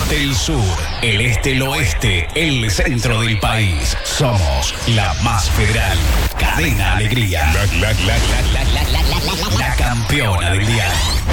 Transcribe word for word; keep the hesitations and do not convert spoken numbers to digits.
norte, el sur, el este, el oeste, el centro del país. Somos la más federal. Cadena Alegría. La, la, la, la, la, la, la, la, la, la campeona del día.